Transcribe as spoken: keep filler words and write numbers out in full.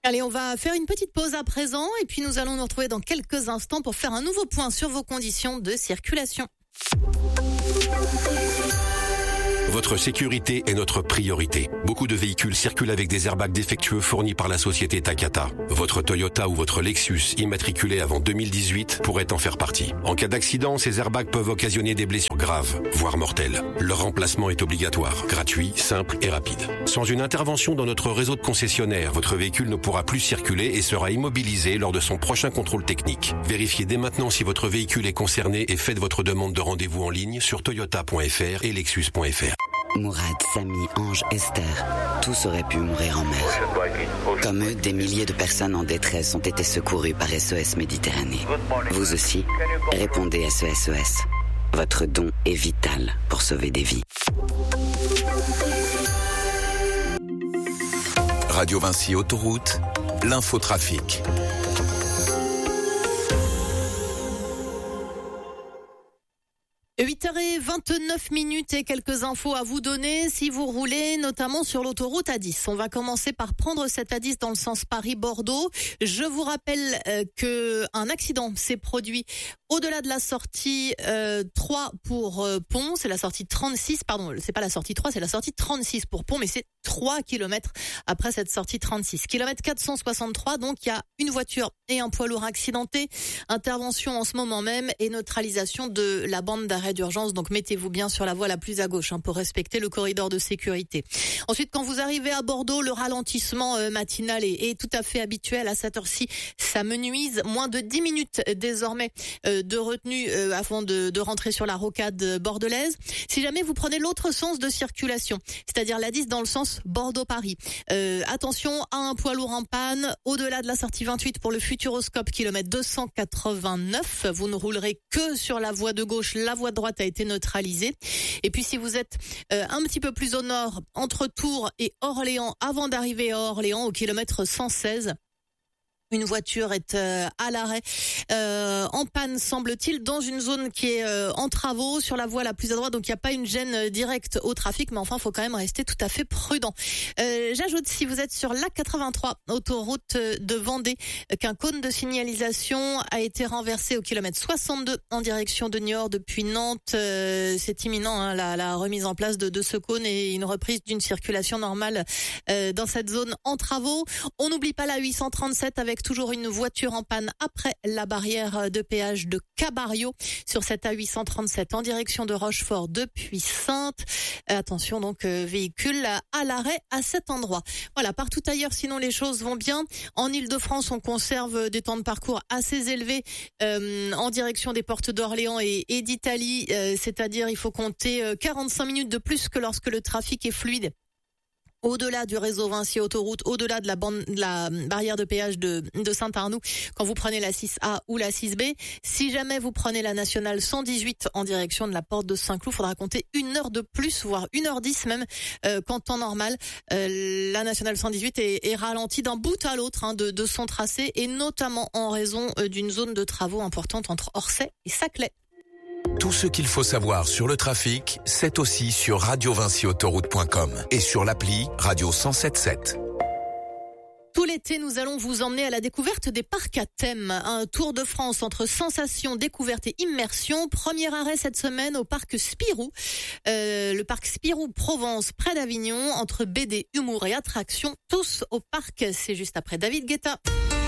Allez, on va faire une petite pause à présent et puis nous allons nous retrouver dans quelques instants pour faire un nouveau point sur vos conditions de circulation. Votre sécurité est notre priorité. Beaucoup de véhicules circulent avec des airbags défectueux fournis par la société Takata. Votre Toyota ou votre Lexus immatriculé avant deux mille dix-huit pourrait en faire partie. En cas d'accident, ces airbags peuvent occasionner des blessures graves, voire mortelles. Leur remplacement est obligatoire, gratuit, simple et rapide. Sans une intervention dans notre réseau de concessionnaires, votre véhicule ne pourra plus circuler et sera immobilisé lors de son prochain contrôle technique. Vérifiez dès maintenant si votre véhicule est concerné et faites votre demande de rendez-vous en ligne sur toyota point f r et lexus point f r. Mourad, Samy, Ange, Esther, tous auraient pu mourir en mer. Comme eux, des milliers de personnes en détresse ont été secourues par S O S Méditerranée. Vous aussi, répondez S O S O S. Votre don est vital pour sauver des vies. Radio Vinci Autoroute, l'infotrafic. huit heures vingt-neuf minutes et quelques infos à vous donner si vous roulez notamment sur l'autoroute A dix. On va commencer par prendre cette A dix dans le sens Paris-Bordeaux. Je vous rappelle euh, que un accident s'est produit au-delà de la sortie euh, trois pour euh, Pont. C'est la sortie trente-six, pardon, c'est pas la sortie trois, c'est la sortie trente-six pour Pont, mais c'est trois kilomètres après cette sortie trente-six. Kilomètre quatre cent soixante-trois, donc il y a une voiture et un poids lourd accidenté. Intervention en ce moment même et neutralisation de la bande d'arrêt d'urgence, donc mettez-vous bien sur la voie la plus à gauche hein, pour respecter le corridor de sécurité. Ensuite, quand vous arrivez à Bordeaux, le ralentissement euh, matinal est, est tout à fait habituel à cette heure-ci. Ça menuise, moins de dix minutes désormais euh, de retenue euh, avant de, de rentrer sur la rocade bordelaise. Si jamais vous prenez l'autre sens de circulation, c'est-à-dire la dix dans le sens Bordeaux-Paris, euh, attention à un poids lourd en panne au-delà de la sortie vingt-huit pour le Futuroscope, kilomètre deux cent quatre-vingt-neuf. Vous ne roulerez que sur la voie de gauche, la voie de droite a été neutralisée. Et puis si vous êtes euh, un petit peu plus au nord, entre Tours et Orléans, avant d'arriver à Orléans, au kilomètre cent seize, une voiture est euh, à l'arrêt, euh, en panne semble-t-il, dans une zone qui est euh, en travaux, sur la voie la plus à droite, donc il n'y a pas une gêne directe au trafic, mais enfin il faut quand même rester tout à fait prudent. Euh, j'ajoute, si vous êtes sur l'A quatre-vingt-trois, autoroute de Vendée, qu'un cône de signalisation a été renversé au kilomètre soixante-deux en direction de Niort depuis Nantes. Euh, c'est imminent hein, la, la remise en place de, de ce cône et une reprise d'une circulation normale euh, dans cette zone en travaux. On n'oublie pas la huit cent trente-sept avec toujours une voiture en panne après la barrière de péage de Cabario sur cette A huit cent trente-sept en direction de Rochefort depuis Saintes. Attention donc euh, véhicule à l'arrêt à cet endroit. Voilà, partout ailleurs sinon les choses vont bien. En Île-de-France, on conserve des temps de parcours assez élevés euh, en direction des portes d'Orléans et, et d'Italie, euh, c'est-à-dire il faut compter euh, quarante-cinq minutes de plus que lorsque le trafic est fluide. Au-delà du réseau Vinci Autoroute, au-delà de la, bande, de la barrière de péage de, de Saint-Arnoux, quand vous prenez la six A ou la six B. Si jamais vous prenez la nationale cent dix-huit en direction de la porte de Saint-Cloud, il faudra compter une heure de plus, voire une heure dix même, euh, qu'en temps normal. Euh, la nationale cent dix-huit est, est ralentie d'un bout à l'autre hein, de, de son tracé, et notamment en raison euh, d'une zone de travaux importante entre Orsay et Saclay. Tout ce qu'il faut savoir sur le trafic, c'est aussi sur radio vinci autoroute point com et sur l'appli Radio cent sept sept. Tout l'été, nous allons vous emmener à la découverte des parcs à thème. Un tour de France entre sensations, découvertes et immersion. Premier arrêt cette semaine au parc Spirou. Euh, le parc Spirou Provence, près d'Avignon, entre B D, humour et attraction. Tous au parc. C'est juste après David Guetta.